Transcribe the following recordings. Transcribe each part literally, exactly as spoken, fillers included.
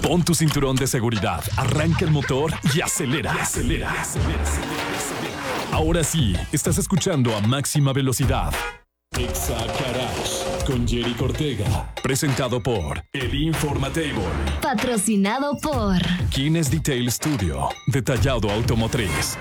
Pon tu cinturón de seguridad, arranca el motor y acelera. Acelera, acelera, acelera, acelera. Ahora sí, estás escuchando a máxima velocidad. Exa Garage con Jerry Ortega. Presentado por El Informatable. Patrocinado por Kines Detail Studio. Detallado automotriz.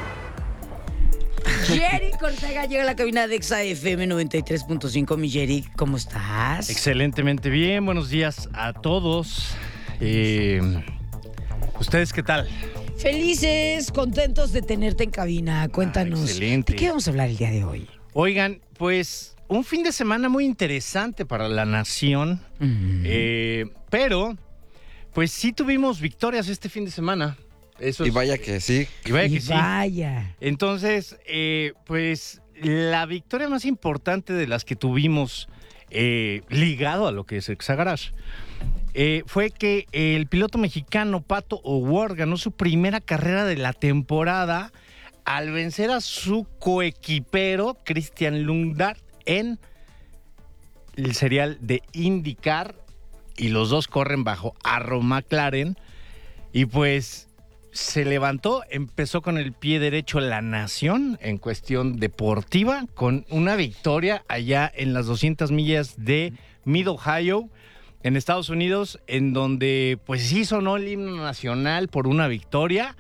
Jerry Ortega llega a la cabina de Exa F M noventa y tres punto cinco. Mi Jerry, ¿cómo estás? Excelentemente bien, buenos días a todos. Eh, ¿Ustedes qué tal? Felices, contentos de tenerte en cabina. Cuéntanos, Ah, excelente. ¿de qué vamos a hablar el día de hoy? Oigan, pues un fin de semana muy interesante para la nación, Mm. eh, pero pues sí tuvimos victorias este fin de semana. Eso Y es- vaya que sí. y vaya Y que sí. vaya. Entonces, eh, pues la victoria más importante de las que tuvimos eh, ligado a lo que es Exa Garage eh, fue que el piloto mexicano Pato O'Ward ganó su primera carrera de la temporada al vencer a su coequipero Christian Lundgaard en el serial de IndyCar, y los dos corren bajo Arrow McLaren. Y pues se levantó, empezó con el pie derecho la nación en cuestión deportiva, con una victoria allá en las doscientas millas de Mid Ohio, en Estados Unidos, en donde pues sí sonó el himno nacional por una victoria,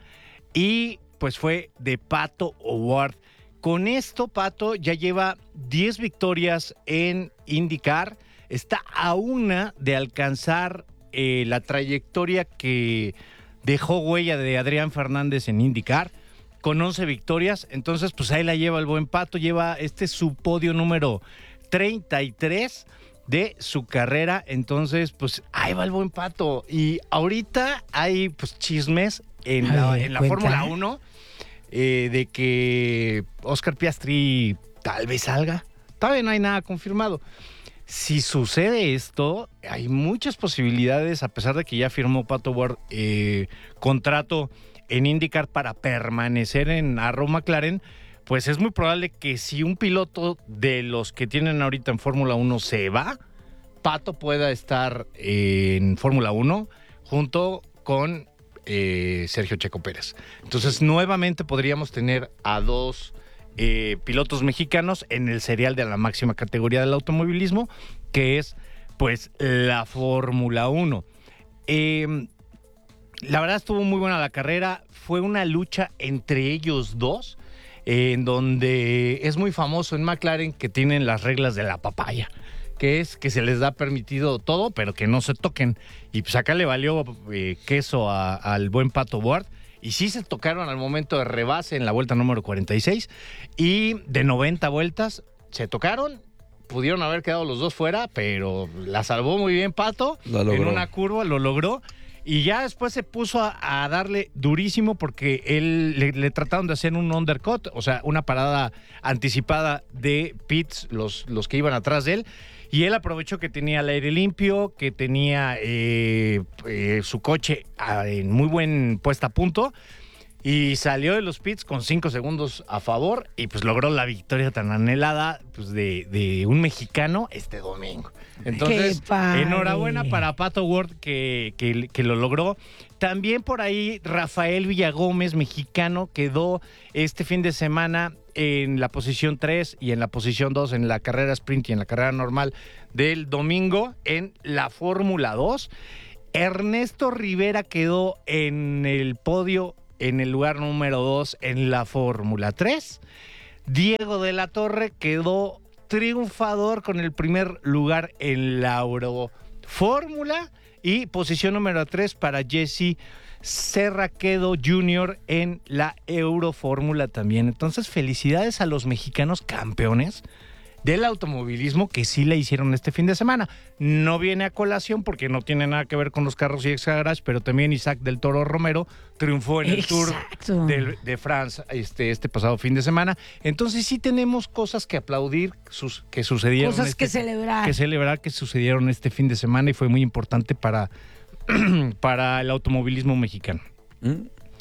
y pues fue de Pato O'Ward. Con esto, Pato ya lleva diez victorias en IndyCar, está a una de alcanzar eh, la trayectoria que dejó huella de Adrián Fernández en IndyCar, con once victorias. Entonces, pues ahí la lleva el buen Pato, lleva este su podio número treinta y tres de su carrera. Entonces, pues ahí va el buen Pato. Y ahorita hay pues chismes en A la, ver, en la cuenta. Fórmula uno eh, de que Oscar Piastri tal vez salga. Todavía no hay nada confirmado. Si sucede esto, hay muchas posibilidades, a pesar de que ya firmó Pato O'Ward eh, contrato en IndyCar para permanecer en Arrow McLaren, pues es muy probable que si un piloto de los que tienen ahorita en Fórmula uno se va, Pato pueda estar eh, en Fórmula uno junto con eh, Sergio Checo Pérez. Entonces, nuevamente podríamos tener a dos Eh, pilotos mexicanos en el serial de la máxima categoría del automovilismo, que es pues la Fórmula uno. Eh, la verdad estuvo muy buena la carrera, fue una lucha entre ellos dos, eh, en donde es muy famoso en McLaren que tienen las reglas de la papaya, que es que se les da permitido todo, pero que no se toquen. Y pues acá le valió eh, queso a- al buen Pato O'Ward. Y sí se tocaron al momento de rebase en la vuelta número cuarenta y seis. Y de noventa vueltas se tocaron. Pudieron haber quedado los dos fuera, pero la salvó muy bien Pato. Lo logró. En una curva lo logró. Y ya después se puso a, a darle durísimo porque él le, le trataron de hacer un undercut, o sea, una parada anticipada de pits, los, los que iban atrás de él. Y él aprovechó que tenía el aire limpio, que tenía eh, eh, su coche a- en muy buen puesta a punto, y salió de los pits con cinco segundos a favor y pues logró la victoria tan anhelada pues, de, de un mexicano este domingo. Entonces, ¡Qué padre! enhorabuena para Pato O'Ward que, que, que lo logró. También por ahí Rafael Villagómez, mexicano, quedó este fin de semana en la posición tres y en la posición dos en la carrera sprint y en la carrera normal del domingo en la Fórmula dos. Ernesto Rivera quedó en el podio en el lugar número dos en la Fórmula tres. Diego de la Torre quedó triunfador con el primer lugar en la Eurofórmula. Y posición número tres para Jesse Serraquedo junior en la Eurofórmula también. Entonces, felicidades a los mexicanos campeones del automovilismo que sí le hicieron este fin de semana. No viene a colación porque no tiene nada que ver con los carros y Exa Garage, pero también Isaac del Toro Romero triunfó en el Exacto. Tour de, de France este, este pasado fin de semana. Entonces sí tenemos cosas que aplaudir, sus, que sucedieron. Cosas este, que celebrar. Que celebrar que sucedieron este fin de semana y fue muy importante para, para el automovilismo mexicano. ¿Mm?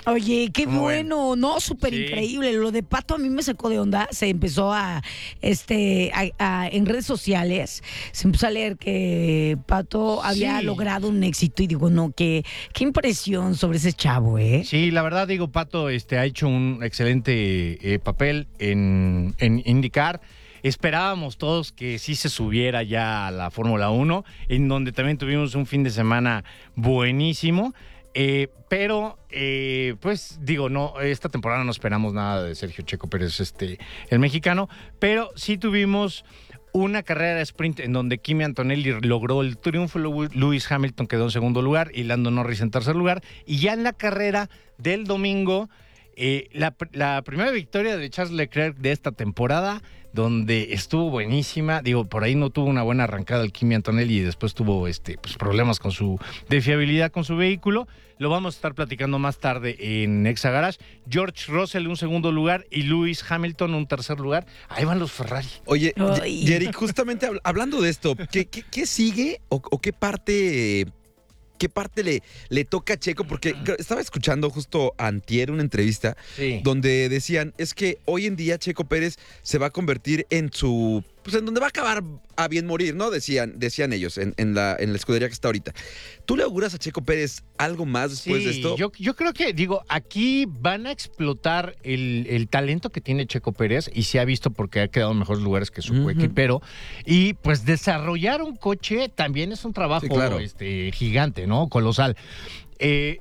Oye, qué ¿Cómo bueno, no, súper Sí. increíble. Lo de Pato a mí me sacó de onda. Se empezó a, este, a- a- en redes sociales, se empezó a leer que Pato había Sí. logrado un éxito y digo, no, qué, qué impresión sobre ese chavo, ¿eh? Sí, la verdad, digo, Pato este, ha hecho un excelente eh, papel en, en IndyCar. Esperábamos todos que sí se subiera ya a la Fórmula uno, en donde también tuvimos un fin de semana buenísimo. Eh, pero, eh, pues digo, no, esta temporada no esperamos nada de Sergio Checo Pérez, este, el mexicano, pero sí tuvimos una carrera de sprint en donde Kimi Antonelli logró el triunfo, Lew- Lewis Hamilton quedó en segundo lugar y Lando Norris en tercer lugar. Y ya en la carrera del domingo, eh, la, pr- la primera victoria de Charles Leclerc de esta temporada, donde estuvo buenísima. Digo, por ahí no tuvo una buena arrancada el Kimi Antonelli y después tuvo este, pues, problemas con su de fiabilidad con su vehículo. Lo vamos a estar platicando más tarde en Exa Garage. George Russell un segundo lugar y Lewis Hamilton un tercer lugar. Ahí van los Ferrari. Oye, Ay. Jerry, justamente habl- hablando de esto, ¿qué, qué, qué sigue o, o qué parte... ¿Qué parte le, le toca a Checo? Porque creo- estaba escuchando justo antier una entrevista Sí. donde decían, es que hoy en día Checo Pérez se va a convertir en su... Pues en donde va a acabar a bien morir, ¿no? Decían, decían ellos en, en la, en la escudería que está ahorita. ¿Tú le auguras a Checo Pérez algo más después Sí, de esto? Yo, yo creo que, digo, aquí van a explotar el, el talento que tiene Checo Pérez y se ha visto porque ha quedado en mejores lugares que su Ujú. coequipero. Y pues desarrollar un coche también es un trabajo Sí, claro. este, gigante, ¿no? Colosal. Eh,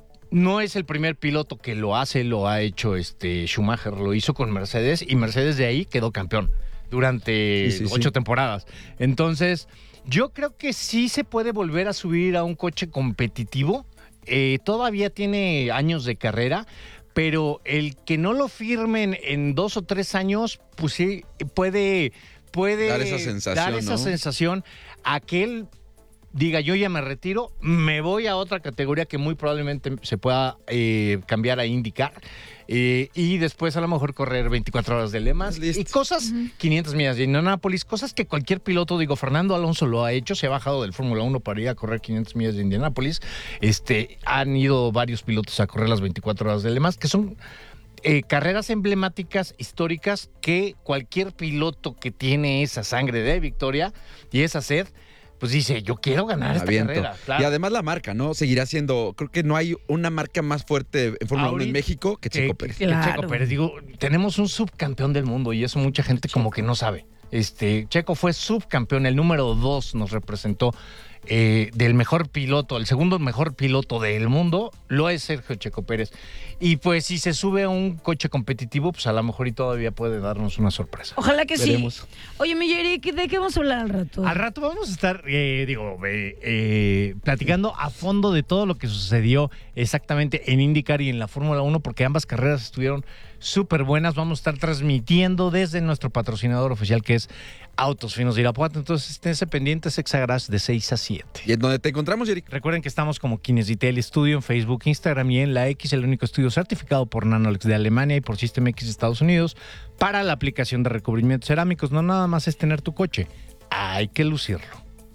no es el primer piloto que lo hace, lo ha hecho este Schumacher, lo hizo con Mercedes y Mercedes de ahí quedó campeón durante Sí, sí, sí. ocho temporadas. Entonces, yo creo que sí se puede volver a subir a un coche competitivo. Eh, todavía tiene años de carrera, pero el que no lo firmen en dos o tres años, pues sí, puede, puede Dar esa sensación, dar esa ¿no? sensación a que él diga, yo ya me retiro, me voy a otra categoría que muy probablemente se pueda eh, cambiar a IndyCar. Eh, y después a lo mejor correr veinticuatro horas de Le Mans Listo. y cosas, quinientas millas de Indianápolis, cosas que cualquier piloto, digo, Fernando Alonso lo ha hecho, se ha bajado del Fórmula uno para ir a correr quinientas millas de Indianápolis. Este, han ido varios pilotos a correr las veinticuatro horas de Le Mans, que son eh, carreras emblemáticas, históricas, que cualquier piloto que tiene esa sangre de victoria y esa sed, pues dice, yo quiero ganar esta Aviento. carrera. Claro. Y además la marca, ¿no? Seguirá siendo, creo que no hay una marca más fuerte en Fórmula uno en Ahorita- México que Checo Pérez. que Claro. Checo Pérez. Digo, tenemos un subcampeón del mundo y eso mucha gente como que no sabe. Este, Checo fue subcampeón, el número dos nos representó eh, del mejor piloto, el segundo mejor piloto del mundo, lo es Sergio Checo Pérez. Y pues si se sube a un coche competitivo, pues a lo mejor y todavía puede darnos una sorpresa. Ojalá que Veremos. sí. Oye, mi Jerry, ¿de qué vamos a hablar al rato? Al rato vamos a estar, eh, digo, eh, eh, platicando a fondo de todo lo que sucedió exactamente en IndyCar y en la Fórmula uno, porque ambas carreras estuvieron súper buenas. Vamos a estar transmitiendo desde nuestro patrocinador oficial, que es Autos Finos de Irapuato. Entonces, esténse pendientes, Exagarage de seis a siete. ¿Y en dónde te encontramos, Jerry? Recuerden que estamos como Kinesitel Studio en Facebook, Instagram y en la X, el único estudio certificado por Nanolex de Alemania y por System X de Estados Unidos para la aplicación de recubrimientos cerámicos. No nada más es tener tu coche, hay que lucirlo.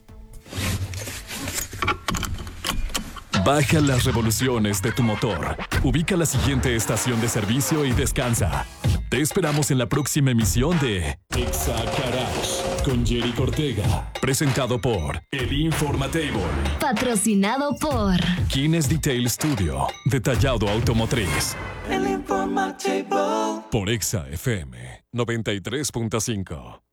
Baja las revoluciones de tu motor. Ubica la siguiente estación de servicio y descansa. Te esperamos en la próxima emisión de Exa Garage con Jerry Ortega. Presentado por El Informatable. Patrocinado por Kines Detail Studio. Detallado automotriz. Por Exa F M noventa y tres punto cinco.